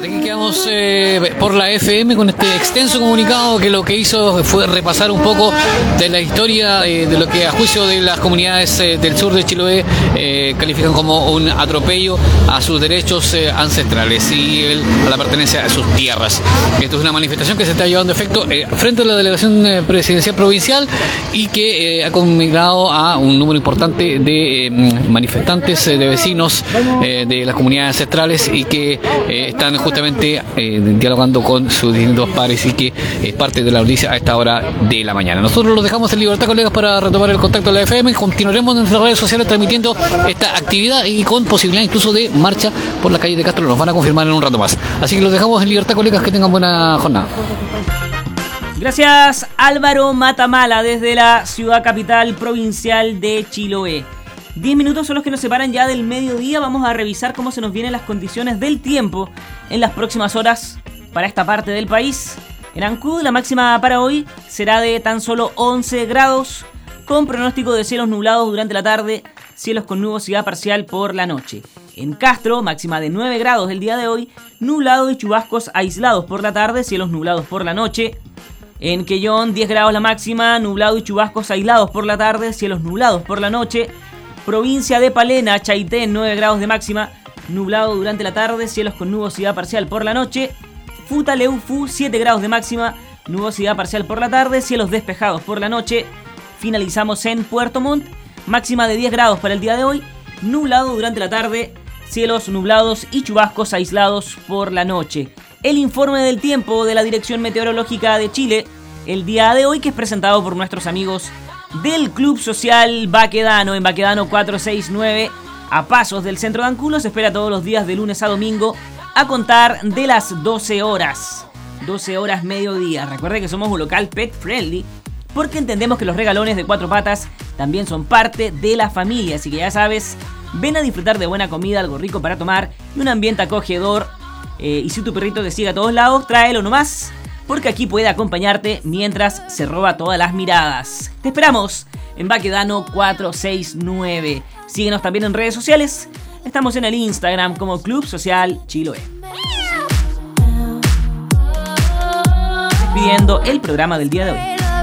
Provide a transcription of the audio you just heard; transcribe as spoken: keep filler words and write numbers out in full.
Hasta aquí quedamos eh, por la F M con este extenso comunicado que lo que hizo fue repasar un poco de la historia eh, de lo que a juicio de las comunidades eh, del sur de Chiloé eh, califican como un atropello a sus derechos eh, ancestrales y el, a la pertenencia a sus tierras. Esto es una manifestación que se está llevando a efecto eh, frente a la delegación eh, presidencial provincial y que eh, ha conmigrado a un número importante de eh, manifestantes, eh, de vecinos eh, de las comunidades ancestrales y que eh, están justamente eh, dialogando con sus distintos pares y que es parte de la noticia a esta hora de la mañana. Nosotros los dejamos en libertad, colegas, para retomar el contacto de la F M. Continuaremos en nuestras redes sociales transmitiendo esta actividad y con posibilidad incluso de marcha por la calle de Castro. Nos van a confirmar en un rato más. Así que los dejamos en libertad, colegas, que tengan buena jornada. Gracias, Álvaro Matamala, desde la ciudad capital provincial de Chiloé. Diez minutos son los que nos separan ya del mediodía. Vamos a revisar cómo se nos vienen las condiciones del tiempo en las próximas horas para esta parte del país. En Ancud, la máxima para hoy será de tan solo once grados, con pronóstico de cielos nublados durante la tarde, cielos con nubosidad parcial por la noche. En Castro, máxima de nueve grados el día de hoy, nublado y chubascos aislados por la tarde, cielos nublados por la noche. En Quellón, diez grados la máxima, nublado y chubascos aislados por la tarde, cielos nublados por la noche. Provincia de Palena, Chaitén, nueve grados de máxima, nublado durante la tarde, cielos con nubosidad parcial por la noche. Futaleufú, siete grados de máxima, nubosidad parcial por la tarde, cielos despejados por la noche. Finalizamos en Puerto Montt, máxima de diez grados para el día de hoy, nublado durante la tarde, cielos nublados y chubascos aislados por la noche. El informe del tiempo de la Dirección Meteorológica de Chile, el día de hoy, que es presentado por nuestros amigos del Club Social Baquedano, en Baquedano cuatrocientos sesenta y nueve, a pasos del centro de Ancud. Se espera todos los días de lunes a domingo a contar de las doce horas. doce horas mediodía. Recuerde que somos un local pet friendly, porque entendemos que los regalones de cuatro patas también son parte de la familia. Así que ya sabes, ven a disfrutar de buena comida, algo rico para tomar y un ambiente acogedor. Eh, y si tu perrito te sigue a todos lados, tráelo nomás, porque aquí puede acompañarte mientras se roba todas las miradas. Te esperamos en Baquedano cuatrocientos sesenta y nueve. Síguenos también en redes sociales. Estamos en el Instagram como Club Social Chiloé. Despidiendo el programa del día de hoy.